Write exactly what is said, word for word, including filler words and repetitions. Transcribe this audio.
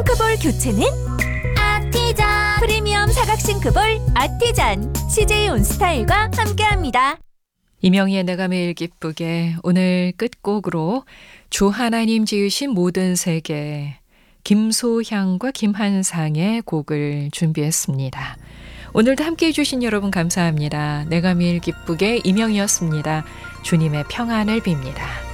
싱크볼 교체는 아티잔. 프리미엄 사각 싱크볼 아티잔. 씨제이 온스타일과 함께합니다. 이명희의 내가 매일 기쁘게 오늘 끝곡으로 주 하나님 지으신 모든 세계 김소향과 김한상의 곡을 준비했습니다. 오늘도 함께해 주신 여러분 감사합니다. 내가 매일 기쁘게 이명희였습니다. 주님의 평안을 빕니다.